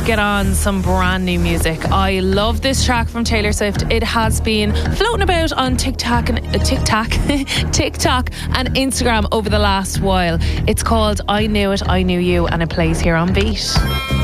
get on some brand new music. I love this track from Taylor Swift. It has been floating about on TikTok and Instagram over the last while. It's called I Knew It, I Knew You, and it plays here on Beat.